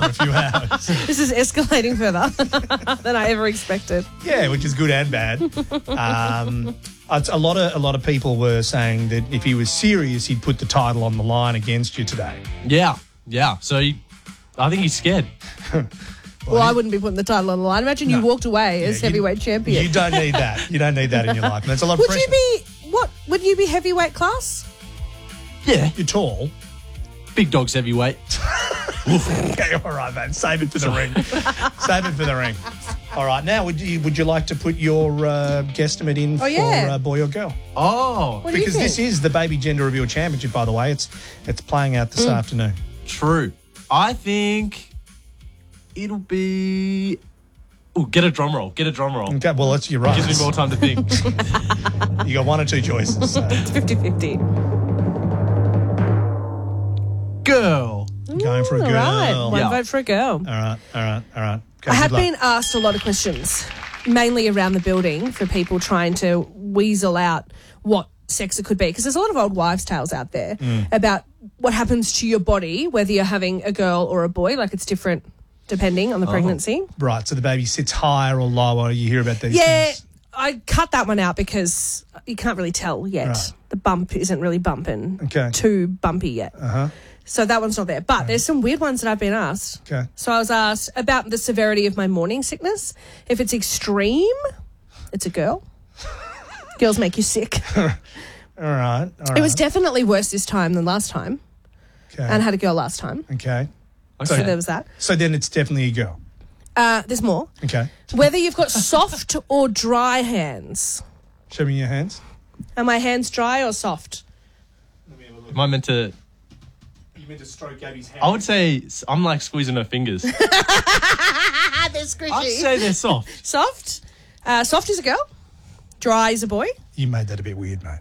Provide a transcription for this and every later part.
a few hours. This is escalating further than I ever expected. Yeah, which is good and bad. A lot of people were saying that if he was serious, he'd put the title on the line against you today. Yeah. So I think he's scared. Well, I wouldn't be putting the title on the line. Imagine you walked away as heavyweight champion. You don't need that. You don't need that in your life. And that's a lot of pressure. Would you be heavyweight class? Yeah. You're tall. Big dog's heavyweight. Okay, all right, man. Save it for the ring. Save it for the ring. All right, now would you like to put your guesstimate in for boy or girl? Oh. What do you Because think? this is the Baby Gender Reveal Championship, by the way. It's playing out this afternoon. True. I think it'll be... Oh, get a drum roll. Okay, well, you're right. Gives me more time to think. You got one or two choices. So. It's 50-50. Girl. Going for a girl. All right. One Yeah. vote for a girl. All right. Okay, I have good luck. been asked a lot of questions, mainly around the building, for people trying to weasel out what sex it could be. Because there's a lot of old wives' tales out there about what happens to your body, whether you're having a girl or a boy. Like, it's different depending on the pregnancy. Right, so the baby sits higher or lower. You hear about these Yeah, things. I cut that one out because you can't really tell yet. Right. The bump isn't really bumping. Okay. Too bumpy yet. Uh-huh. So that one's not there. But there's some weird ones that I've been asked. Okay. So I was asked about the severity of my morning sickness. If it's extreme, it's a girl. Girls make you sick. All right. It was definitely worse this time than last time. Okay. And I had a girl last time. Okay. So there was that. So then it's definitely a girl. There's more. Okay. Whether you've got soft or dry hands. Show me your hands. Are my hands dry or soft? Am I meant to... You meant to stroke Gabby's hand. I would say I'm like squeezing her fingers. They're squishy. I'd say they're soft. Soft? Soft is a girl. Dry is a boy. You made that a bit weird, mate.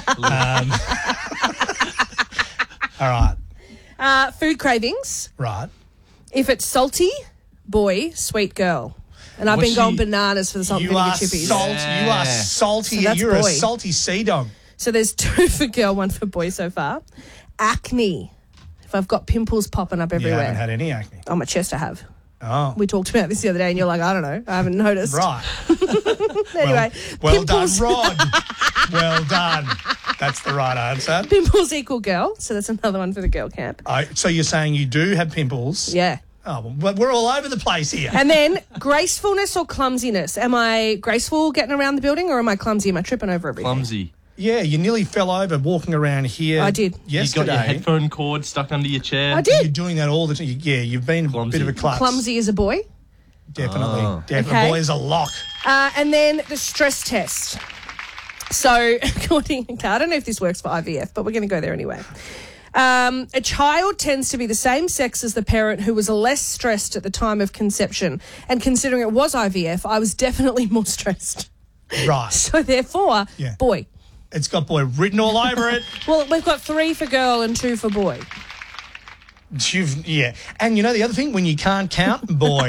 All right. Food cravings. Right. If it's salty, boy, sweet girl. And I've Was been going she- bananas for the salt and You vinegar are chippies. salty. You are Yeah. salty. So that's You're a boy. salty sea dog. So there's 2 for girl, 1 for boy so far. Acne. If I've got pimples popping up You everywhere. haven't had any acne. On my chest I have. Oh. We talked about this the other day and you're like, I don't know. I haven't noticed. Right. Anyway, Well done, pimples, Rod. Well done. That's the right answer. pimples equal girl. So that's another one for the girl camp. So you're saying you do have pimples? Yeah. Oh, well, we're all over the place here. And then gracefulness or clumsiness. Am I graceful getting around the building or am I clumsy? Am I tripping over everything? Clumsy. Yeah, you nearly fell over walking around here. I did. You Yesterday. got your headphone cord stuck under your chair. I did. You're doing that all the time. Yeah, you've been a Clumsy. bit of a klutz. Clumsy as a boy. Definitely. Definitely. Okay. Boy is a lock. And then the stress test. So, according, I don't know if this works for IVF, but we're going to go there anyway. A child tends to be the same sex as the parent who was less stressed at the time of conception. And considering it was IVF, I was definitely more stressed. Right. So, therefore, Yeah. boy. It's got boy written all over it. Well, we've got 3 for girl and 2 for boy. Yeah. And you know the other thing? When you can't count, boy.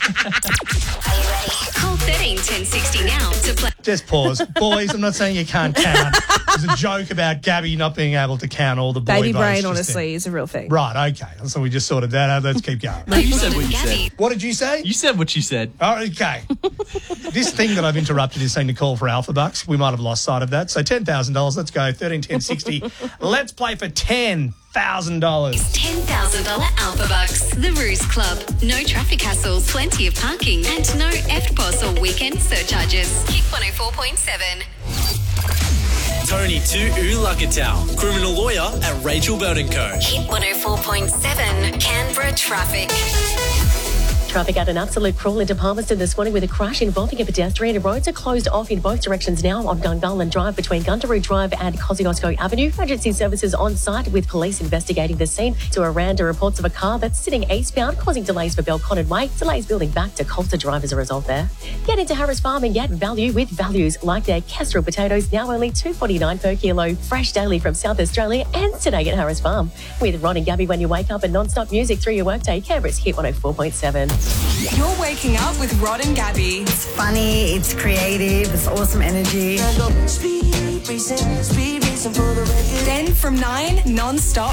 Call 13 1060 now to play. Just pause. Boys, I'm not saying you can't count. There's a joke about Gabby not being able to count all the boy Baby votes brain, just honestly, is a real thing. then. Right, okay. So we just sorted that out. Let's keep going. No, you said what you said. Gabby. What did you say? You said what you said. Oh, okay. This thing that I've interrupted is saying to call for Alpha Bucks. We might have lost sight of that. So $10,000. Let's go. 13, 10, 60. Let's play for $10,000. $10,000 Alpha Bucks. The Ruse Club. No traffic hassles, plenty of parking, and no EFTPOS or weekend surcharges. Kick 104.7. Tony to Ulakatau, criminal lawyer at Rachel Burton Co. Hit 104.7. Canberra traffic. Traffic at an absolute crawl into Palmerston this morning with a crash involving a pedestrian. Roads are closed off in both directions now on Gungahlin Drive between Gundaroo Drive and Kosciuszko Avenue. Emergency services on site with police investigating the scene. To Aranda, reports of a car that's sitting eastbound causing delays for Belconnen Way. Delays building back to Coulter Drive as a result there. Get into Harris Farm and get value with values like their Kestrel potatoes, now only $2.49 per kilo. Fresh daily from South Australia and today at Harris Farm. With Ron and Gabby when you wake up and non-stop music through your workday. Canberra's Hit 104.7. You're waking up with Rod and Gabby. It's funny, it's creative, it's awesome energy. Then from 9, non-stop